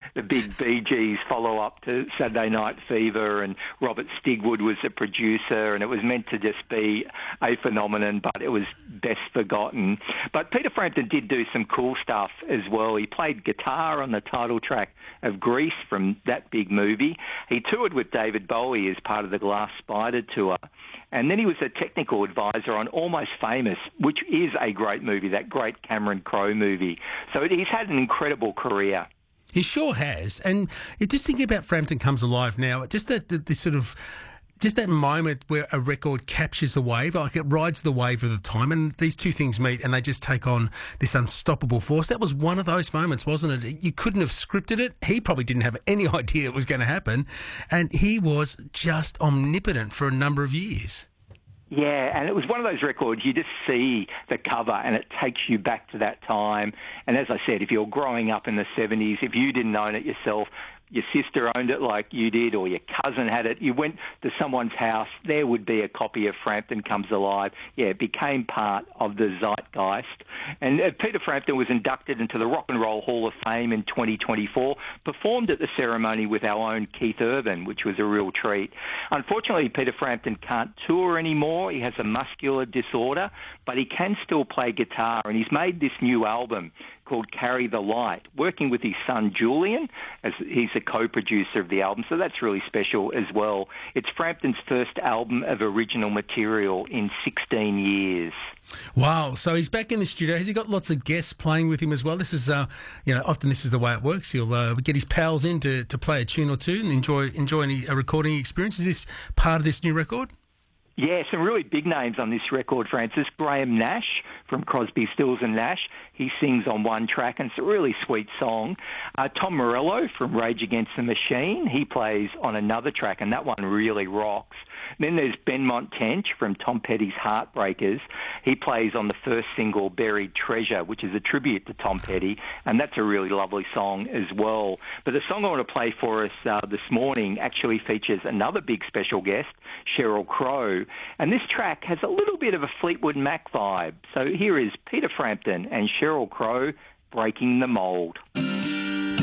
the big Bee Gees follow-up to Saturday Night Fever, and Robert Stigwood was the producer, and it was meant to just be a phenomenon, but it was best forgotten. But Peter Frampton did do some cool stuff as well. He played guitar on the title track of Grease from that big movie. He toured with David Bowie as part of the Glass Spider tour. And then he was a technical advisor on Almost Famous, which is a great movie, that great Cameron Crowe movie. So he's had an incredible career. He sure has. And just thinking about Frampton Comes Alive now, just that moment where a record captures the wave, like it rides the wave of the time, and these two things meet and they just take on this unstoppable force. That was one of those moments, wasn't it? You couldn't have scripted it. He probably didn't have any idea it was going to happen, and he was just omnipotent for a number of years. Yeah, and it was one of those records, you just see the cover and it takes you back to that time. And as I said, if you're growing up in the 70s, if you didn't own it yourself, your sister owned it like you did, or your cousin had it, you went to someone's house, there would be a copy of Frampton Comes Alive. Yeah, it became part of the zeitgeist. And Peter Frampton was inducted into the Rock and Roll Hall of Fame in 2024, performed at the ceremony with our own Keith Urban, which was a real treat. Unfortunately, Peter Frampton can't tour anymore. He has a muscular disorder, but he can still play guitar, and he's made this new album called Carry the Light, working with his son Julian, as he's a co-producer of the album, so that's really special as well. It's Frampton's first album of original material in 16 years. Wow, so he's back in the studio. Has he got lots of guests playing with him as well? This is, often this is the way it works. He'll get his pals in to play a tune or two and enjoy a recording experience. Is this part of this new record? Yeah, some really big names on this record, Francis. Graham Nash from Crosby, Stills and Nash. He sings on one track, and it's a really sweet song. Tom Morello from Rage Against the Machine. He plays on another track, and that one really rocks. Then there's Benmont Tench from Tom Petty's Heartbreakers. He plays on the first single, Buried Treasure, which is a tribute to Tom Petty, and that's a really lovely song as well. But the song I want to play for us this morning actually features another big special guest, Sheryl Crow, and this track has a little bit of a Fleetwood Mac vibe. So here is Peter Frampton and Sheryl Crow, Breaking the Mold.